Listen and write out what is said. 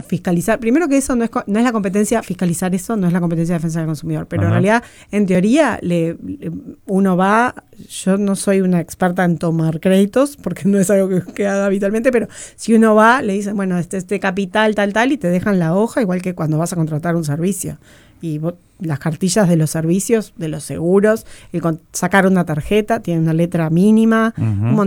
fiscalizar. Primero que eso no es la competencia, fiscalizar eso no es la competencia de defensa del consumidor, pero en realidad, en teoría, uno va, yo no soy una experta en tomar créditos, porque no es algo que haga habitualmente, pero si uno va, le dicen, bueno, este capital, tal, y te dejan la hoja, igual que cuando vas a contratar un servicio. Y las cartillas de los servicios, de los seguros, sacar una tarjeta, tiene una letra mínima, un montón